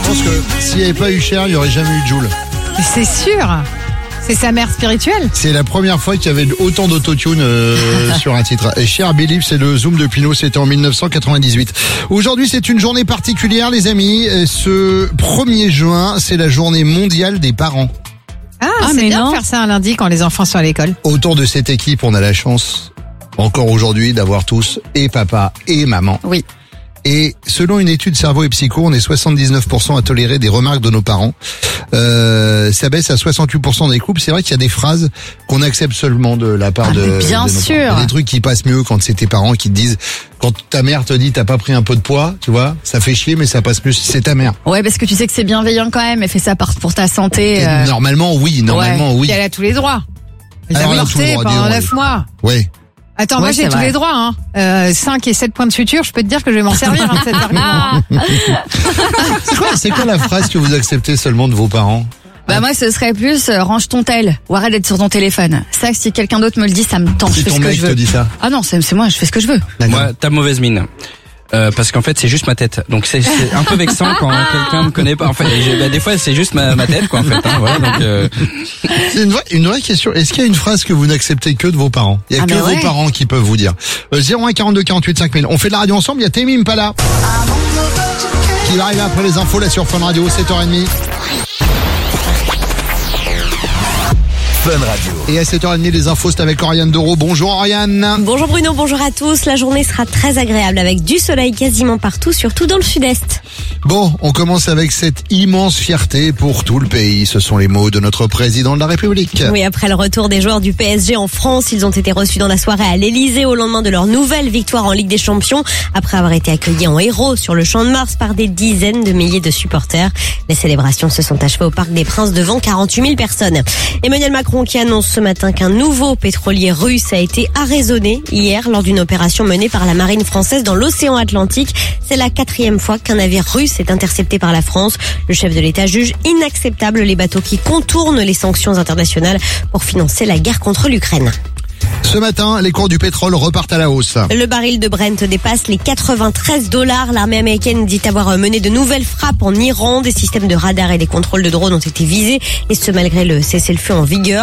pense que s'il n'y avait pas eu Cher, il n'y aurait jamais eu Jul. C'est sûr. C'est sa mère spirituelle. C'est la première fois qu'il y avait autant d'autotune sur un titre. Et Cher Believe, c'est le Zoom de Pinot, c'était en 1998. Aujourd'hui, c'est une journée particulière, les amis. Ce 1er juin, c'est la journée mondiale des parents. Ah, c'est bien de faire ça un lundi quand les enfants sont à l'école. Autour de cette équipe, on a la chance, encore aujourd'hui, d'avoir tous, et papa et maman. Oui. Et selon une étude Cerveau et Psycho, on est 79% à tolérer des remarques de nos parents. Ça baisse à 68% dans les couples. C'est vrai qu'il y a des phrases qu'on accepte seulement de la part de bien de nos sûr. parents. Il y a des trucs qui passent mieux quand c'est tes parents qui te disent, quand ta mère te dit t'as pas pris un peu de poids, tu vois, ça fait chier mais ça passe mieux si c'est ta mère. Ouais, parce que tu sais que c'est bienveillant quand même, elle fait ça pour ta santé. Normalement oui. Et elle a tous les droits. Elle a Alors, elle a tout le porté droit, pendant dis-donc, 9 mois. Ouais. Attends, moi Ouais, j'ai c'est tous vrai. les droits, 5 et 7 points de suture, je peux te dire que je vais m'en servir de cet argument. C'est quoi la phrase que vous acceptez seulement de vos parents? Bah moi ce serait plus range ton tel ou arrête d'être sur ton téléphone. Ça, si quelqu'un d'autre me le dit, ça me tente, Si je fais ton ce que mec je te veux. dit ça. Ah non, c'est moi, je fais ce que je veux. D'accord. Moi, t'as mauvaise mine. Parce qu'en fait c'est juste ma tête, donc c'est un peu vexant quand quelqu'un me connaît pas. En fait, des fois c'est juste ma tête quoi en fait. Voilà, donc C'est une vraie question. Est-ce qu'il y a une phrase que vous n'acceptez que de vos parents? Il y a que vos parents qui peuvent vous dire. 01 42 48 5000. On fait de la radio ensemble. Il y a Temi Impala qui va arriver après les infos là sur Fun Radio, 7h30. Fun Radio. Et à 7h30, les infos, c'est avec Oriane Doro. Bonjour Oriane. Bonjour Bruno, bonjour à tous. La journée sera très agréable avec du soleil quasiment partout, surtout dans le sud-est. Bon, on commence avec cette immense fierté pour tout le pays. Ce sont les mots de notre président de la République. Oui, après le retour des joueurs du PSG en France, ils ont été reçus dans la soirée à l'Elysée au lendemain de leur nouvelle victoire en Ligue des Champions, après avoir été accueillis en héros sur le Champ de Mars par des dizaines de milliers de supporters. Les célébrations se sont achevées au Parc des Princes devant 48 000 personnes. Emmanuel Macron qui annonce ce matin qu'un nouveau pétrolier russe a été arraisonné hier lors d'une opération menée par la marine française dans l'océan Atlantique. C'est la 4e fois qu'un navire russe est intercepté par la France. Le chef de l'État juge inacceptable les bateaux qui contournent les sanctions internationales pour financer la guerre contre l'Ukraine. Ce matin, les cours du pétrole repartent à la hausse. Le baril de Brent dépasse les $93. L'armée américaine dit avoir mené de nouvelles frappes en Iran. Des systèmes de radar et des contrôles de drones ont été visés, et ce malgré le cessez-le-feu en vigueur.